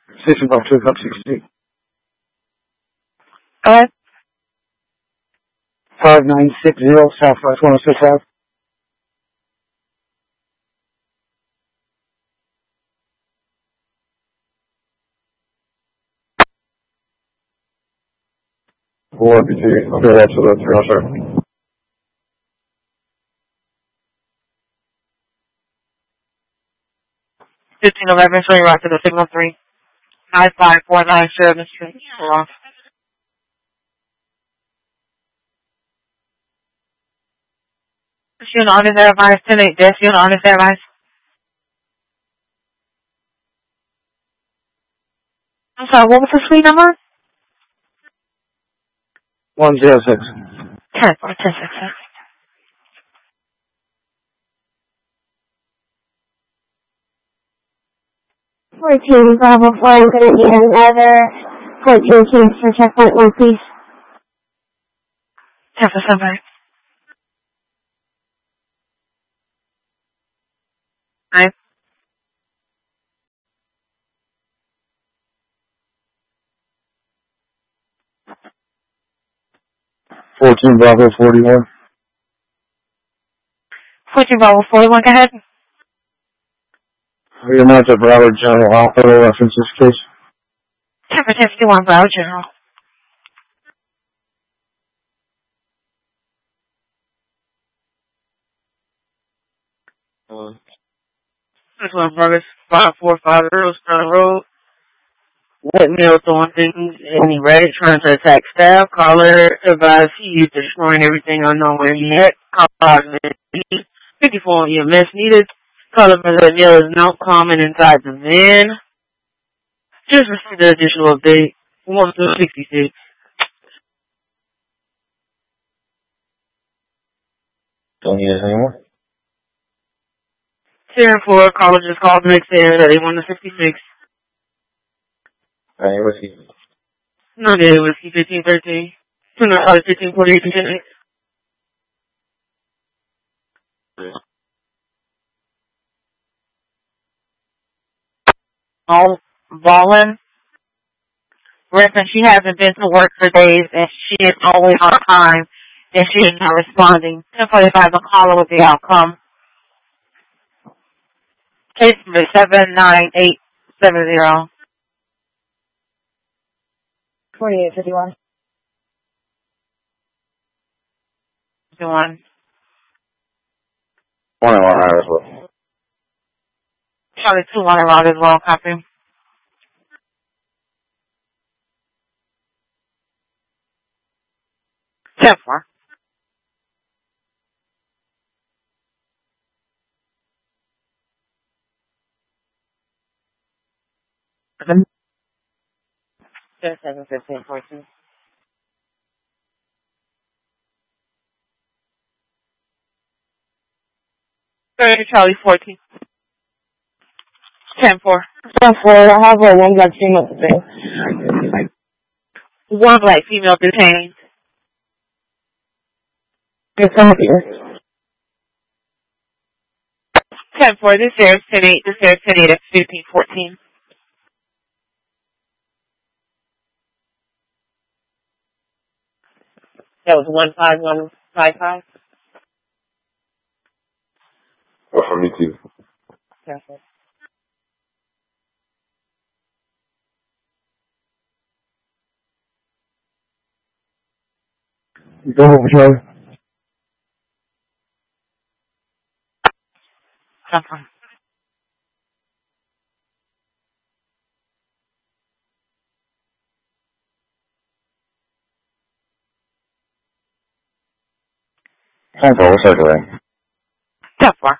Station Box 2, Cup 60. Go ahead. 5960 Southwest 106 Ave. We'll be to you. Go up to the 307. 1511, showing right to the signal 3. 9549 Sheridan Street. Off. Student on his advice, 10-8 desk, student on his advice. I'm sorry, what was the suite number? 106. 10-4, 10-6. 14 Bravo 4, I'm going to need another 14 keys for checkpoint 1, please. 10 for somebody. Right. 14 Bravo 41. 14 Bravo 41, go ahead. You're not the Broward General Hospital reference this case. 10 for 1051 Broward General. That's one brothers, 545 Earlstown Road. Whitney throwing things in the ready, trying to attack staff. Caller advised he destroying everything unknown where he had. Call 54 EMS needed. Caller Neil is now common inside the van. Just received an additional update. 1 to 66. Don't need it anymore. 10-4, caller just called me saying that they won the 66. Any whiskey? No, they whiskey 1513. 1548, 15. Oh, Ballin. Reckon she hasn't been to work for days and she is always on time and she is not responding. 1045, the caller with the outcome. Case number 79870. 4851. 51. 1 as well. Charlie 2 on around as well, copy. Jennifer. Just 71514. Charlie 14. 10-4. 10-4, I have one black female detained. One black female detained. Yes, I'm here. 10-4, this is 10-8, this is 10-8 at 1514. That was 15155. Well, for me too. Perfect. Go over, Charlie. Something. Central, we're circling. 10-4.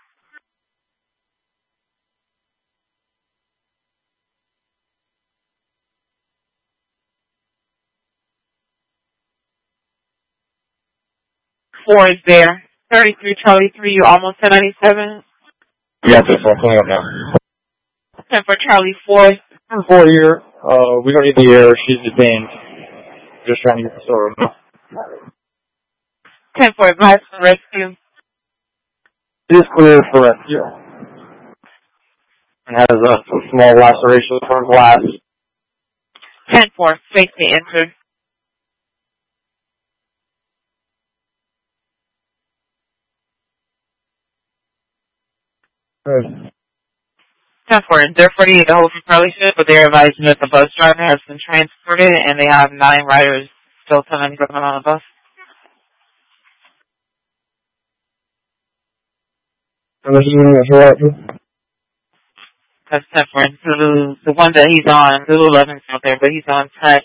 Four is there. 33 Charlie 3, you're almost to 97. Yeah, just pulling up now. 10 for Charlie 4. 4 here. We don't need the air. She's detained. Just trying to get the storeroom. 10 for advice for rescue. It is clear for rescue. And has a small laceration from glass 10-4, safety entered. Good. 10-4, they're 48 to hold for Charlie's, but they're advising that the bus driver has been transported and they have 9 riders still telling equipment on the bus. And this is in the direction? That's 10-4. The one that he's on, the 11's out there, but he's on track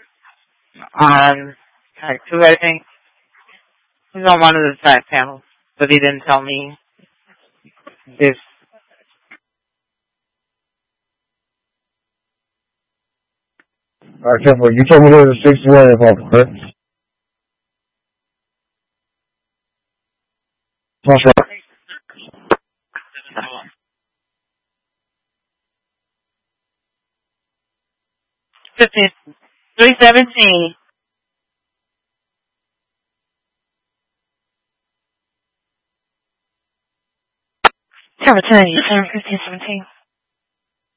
2, I think. He's on one of the track panels, but he didn't tell me this. Alright, 10-4. You told me there was a 61 involved, correct? That's right. 317. Tower 10, 1517.